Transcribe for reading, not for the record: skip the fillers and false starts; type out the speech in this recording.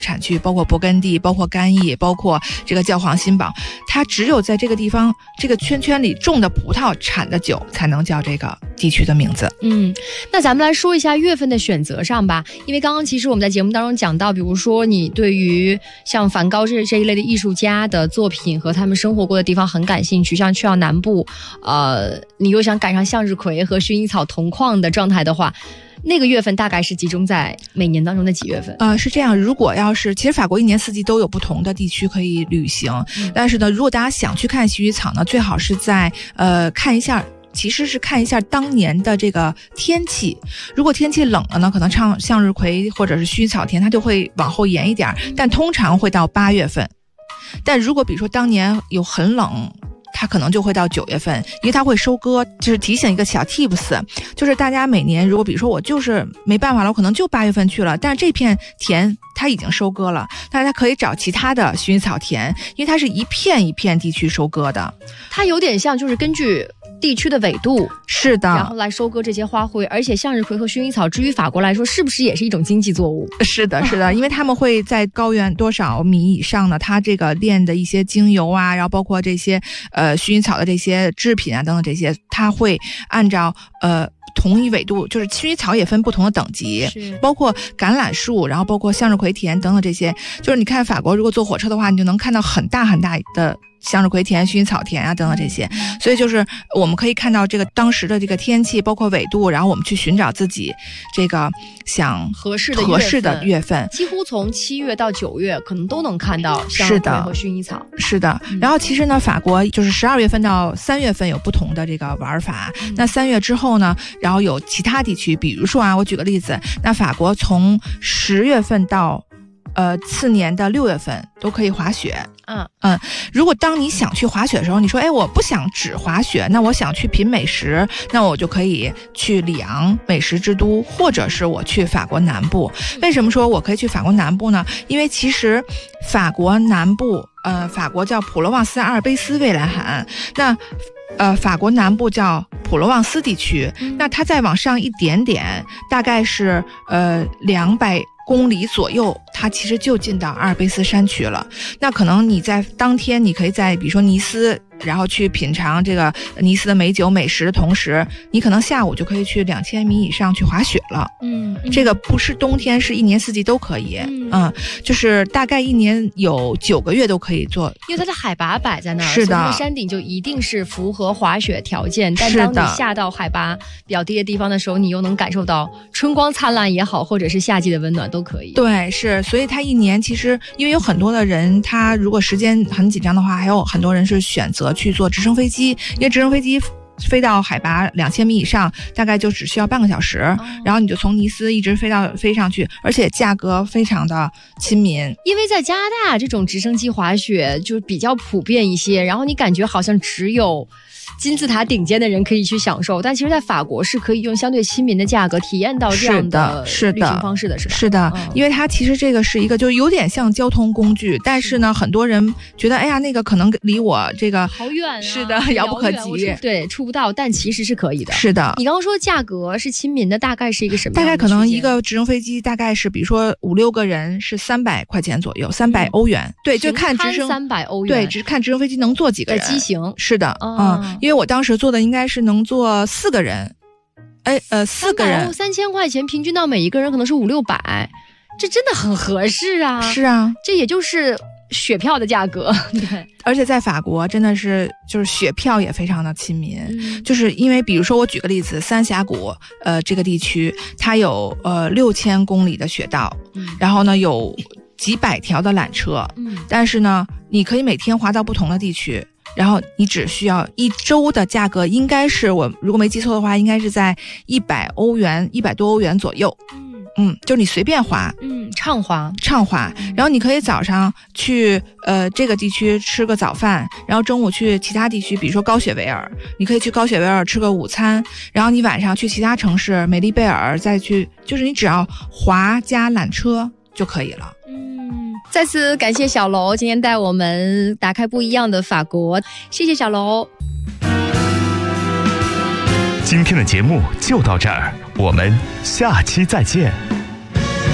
产区，包括勃艮第，包括干邑，包括这个教皇新堡，它只有在这个地方这个圈圈里种的葡萄产的酒才能叫这个地区的名字。 那咱们来说一下月份的选择上吧，因为刚刚其实我们在节目当中讲到，比如说你对于像梵高这一类的艺术家的作品和他们生活过的地方很感兴趣，像去到南部你又想赶上向日葵和薰衣草同框的状态的话，那个月份大概是集中在每年当中的几月份？ 是这样，如果要是其实法国一年四季都有不同的地区可以旅行，但是呢，如果大家想去看薰衣草呢，最好是在看一下。其实是看一下当年的这个天气，如果天气冷了呢，可能向日葵或者是薰衣草田它就会往后延一点，但通常会到8月份。但如果比如说当年有很冷，它可能就会到9月份，因为它会收割。就是提醒一个小 tips， 就是大家每年如果比如说我就是没办法了，我可能就8月份去了，但是这片田它已经收割了，大家可以找其他的薰衣草田，因为它是一片一片地区收割的， 它有点像就是根据地区的纬度， 是的， 然后来收割这些花卉。而且向日葵和薰衣草至于法国来说是不是也是一种经济作物？ 是的是的，因为他们会在高原多少米以上呢，它这个炼的一些精油啊，然后包括这些薰衣草的这些制品啊等等这些，它会按照同一纬度，就是薰衣草也分不同的等级，包括橄榄树，然后包括向日葵田等等这些，就是你看法国如果坐火车的话，你就能看到很大很大的向日葵田、薰衣草田啊等等这些，所以就是我们可以看到这个当时的这个天气，包括纬度，然后我们去寻找自己这个想合适的月份， 几乎从7月到9月可能都能看到向日葵和薰衣草。 是的，然后其实呢，法国就是12月份到3月份有不同的这个玩法。那3月之后呢，然后有其他地区，比如说我举个例子，那法国从10月份到次年的6月份都可以滑雪。如果当你想去滑雪的时候，你说我不想只滑雪，那我想去品美食，那我就可以去里昂美食之都，或者是我去法国南部。为什么说我可以去法国南部呢？因为其实法国南部法国叫普罗旺斯阿尔卑斯蔚蓝海岸，那法国南部叫普罗旺斯地区，那它再往上一点点，大概是200公里左右，它其实就进到阿尔卑斯山区了。那可能你在当天，你可以在比如说尼斯，然后去品尝这个尼斯的美酒美食的同时，你可能下午就可以去2000米以上去滑雪了。这个不是冬天，是一年四季都可以。就是大概一年有9个月都可以做， 因为它的海拔摆在那儿， 是的， 山顶就一定是符合滑雪条件。但当你下到海拔比较低的地方的时候，你又能感受到春光灿烂也好，或者是夏季的温暖都可以。 对，是，所以它一年其实因为有很多的人，他如果时间很紧张的话，还有很多人是选择去坐直升飞机，因为直升飞机飞到海拔2000米以上，大概就只需要半个小时，然后你就从尼斯一直飞上去，而且价格非常的亲民。 因为在加拿大这种直升机滑雪就是比较普遍一些，然后你感觉好像只有金字塔顶尖的人可以去享受，但其实在法国是可以用相对亲民的价格体验到这样的旅行方式的，是吧？ 是的，因为它其实这个是一个就有点像交通工具，但是呢，很多人觉得那个可能离我这个好远是的，遥不可及， 对，触不到，但其实是可以的。 是的， 你刚刚说价格是亲民的，大概是一个什么样的？ 大概可能一个直升飞机大概是比如说5-6个人是300块钱左右，300欧元。对，就看直升 300欧元， 对，只看直升飞机能坐几个人。 机型是的，因为我当时坐的应该是能坐4个人。4个人 3000块钱，平均到每一个人可能是500-600，这真的很合适啊！ 是啊， 这也就是雪票的价格。对， 而且在法国真的是就是雪票也非常的亲民，就是因为比如说我举个例子，三峡谷这个地区它有6000公里的雪道，然后呢有几百条的缆车，但是呢你可以每天滑到不同的地区。然后你只需要1周的价格，应该是我如果没记错的话，应该是在100多欧元左右。就你随便滑， 畅滑。 然后你可以早上去这个地区吃个早饭，然后中午去其他地区，比如说高雪维尔，你可以去高雪维尔吃个午餐，然后你晚上去其他城市美丽贝尔再去，就是你只要滑加缆车就可以了。 再次感谢小楼今天带我们打开不一样的法国，谢谢小楼。 今天的节目就到这儿，我们下期再见。